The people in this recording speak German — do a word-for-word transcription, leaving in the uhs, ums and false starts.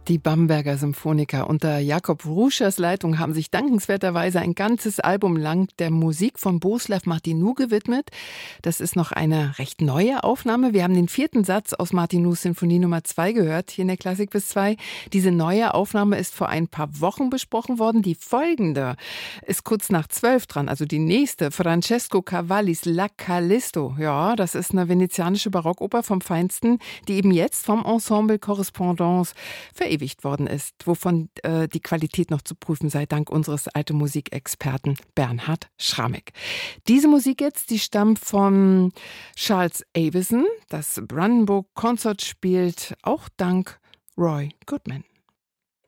Die Bamberger Symphoniker unter Jakob Ruschers Leitung haben sich dankenswerterweise ein ganzes Album lang der Musik von Bohuslav Martinů gewidmet. Das ist noch eine recht neue Aufnahme. Wir haben den vierten Satz aus Martinús Sinfonie Nummer zwei gehört, hier in der Klassik bis zwei. Diese neue Aufnahme ist vor ein paar Wochen besprochen worden. Die folgende ist kurz nach zwölf dran, also die nächste, Francesco Cavallis La Callisto. Ja, das ist eine venezianische Barockoper vom Feinsten, die eben jetzt vom Ensemble Correspondance verewigt worden ist, wovon äh, die Qualität noch zu prüfen sei, dank unseres alte Musikexperten Bernhard Schrammick. Diese Musik jetzt, die stammt von Charles Avison. Das Brandenburg Consort spielt auch dank Roy Goodman.